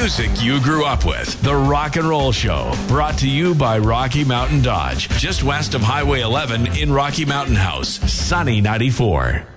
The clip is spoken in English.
music you grew up with. The Rock and Roll Show, brought to you by Rocky Mountain Dodge, just west of Highway 11 in Rocky Mountain House, Sunny 94.